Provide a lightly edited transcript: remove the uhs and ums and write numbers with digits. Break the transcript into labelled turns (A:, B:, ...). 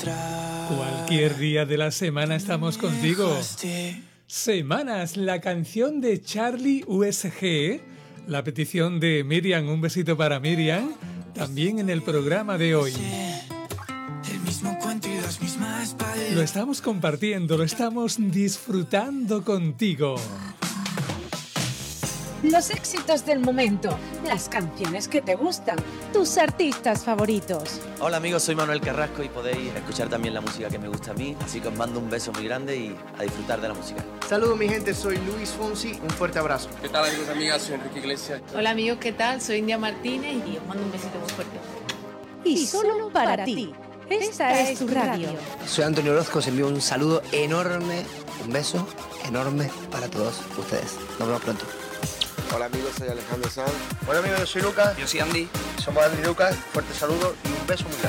A: Cualquier día de la semana estamos contigo. Semanas, la canción de Charlie USG, la petición de Miriam, un besito para Miriam, también en el programa de hoy. Lo estamos compartiendo, lo estamos disfrutando contigo.
B: Los éxitos del momento, las canciones que te gustan, tus artistas favoritos.
C: Hola amigos, soy Manuel Carrasco y podéis escuchar también la música que me gusta a mí, así que os mando un beso muy grande y a disfrutar de la música.
D: Saludos mi gente, soy Luis Fonsi, un fuerte abrazo.
E: ¿Qué tal amigos y amigas? Soy Enrique Iglesias.
F: Hola amigos, ¿qué tal? Soy India Martínez y os mando un besito muy fuerte.
B: Y solo para ti, esta es tu radio.
G: Soy Antonio Orozco, os envío un saludo enorme, un beso enorme para todos ustedes. Nos vemos pronto.
H: Hola amigos, soy Alejandro Sanz.
D: Hola amigos, yo soy Lucas.
G: Yo soy Andy.
D: Somos Andy y Lucas, fuerte saludo y un beso muy grande.